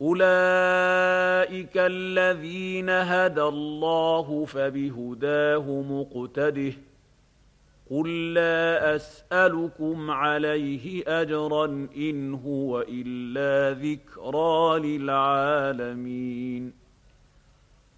أولئك الذين هدى الله فبهداه مقتده قل لا أسألكم عليه أجرا إن هو إلا ذكرى للعالمين